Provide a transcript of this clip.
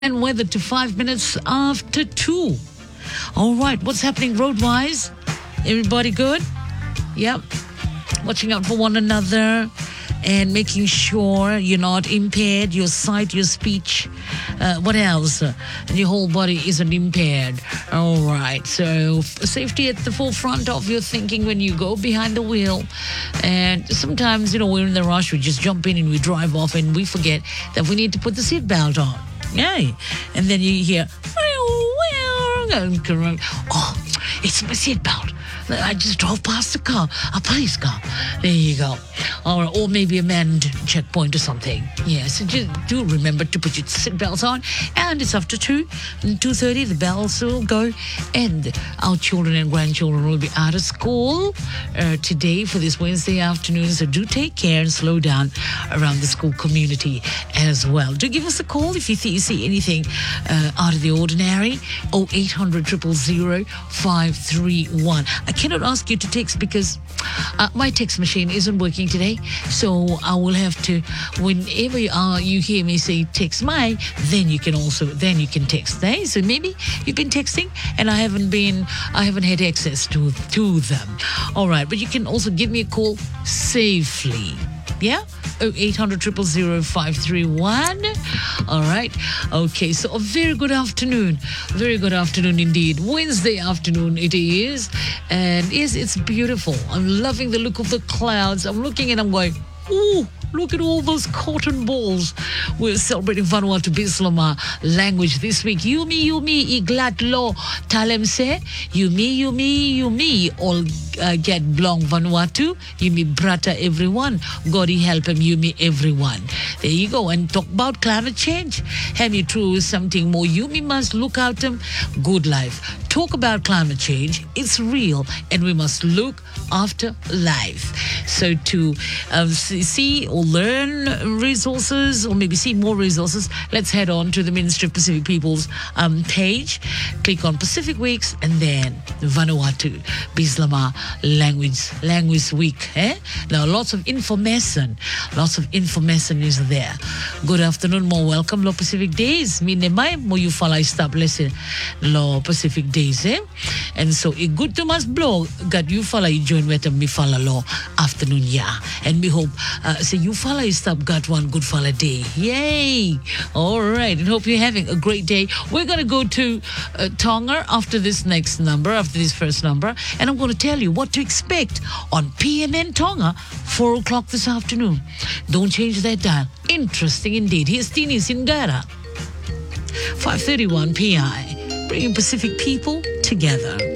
And weather to 5 minutes after 2. All right, what's happening road-wise? Everybody good? Yep. Watching out for one another and making sure you're not impaired, your sight, your speech, what else? And your whole body isn't impaired. All right, so safety at the forefront of your thinking when you go behind the wheel. And sometimes, we're in the rush, we just jump in and we drive off and we forget that we need to put the seatbelt on. Yay. And then you hear, oh, it's my seatbelt. I just drove past a car, a police car. There you go. Or maybe a manned checkpoint or something. Yes, so just do remember to put your seatbelts on. And it's after 2:30, the bells will go. And our children and grandchildren will be out of school today for this Wednesday afternoon. So do take care and slow down around the school community as well. Do give us a call if you see anything out of the ordinary. 0800 000 531. I cannot ask you to text because my text machine isn't working today. So I will have to, whenever you hear me say text my, then you can text. Eh? So maybe you've been texting and I haven't had access to them. All right, but you can also give me a call safely. Yeah? 0800 000 531. All right. Okay, so a very good afternoon. Very good afternoon indeed. Wednesday afternoon it is. And yes, it's beautiful. I'm loving the look of the clouds. I'm looking and I'm going, ooh, look at all those cotton balls. We're celebrating Vanuatu Bislama language this week. Yumi, iglat lo talemse. Yumi, all get blong Vanuatu. Yumi brata everyone. Godi help him, Yumi everyone. There you go. And talk about climate change. Hemi true something more. Yumi must look out him. Good life. Talk about climate change. It's real and we must look after life. So to see or learn resources or maybe see more resources, let's head on to the Ministry of Pacific Peoples page. Click on Pacific Weeks and then Vanuatu Bislama Language Week. Now lots of information is there. Good afternoon, more welcome. Lo Pacific Days. Mine mai mo you follow stop listen. Lo Pacific Days. And so it good to must blow. God you follow you join with me follow lo afternoon and we hope say you follow you stop got one good follow day. Yay. All right, and hope you're having a great day. We're going to go to Tonga after this first number, and I'm going to tell you what to expect on PMN Tonga 4 o'clock this afternoon. Don't change that dial. Interesting indeed. Here's Tini Singara 5:31 PI, bringing Pacific people together.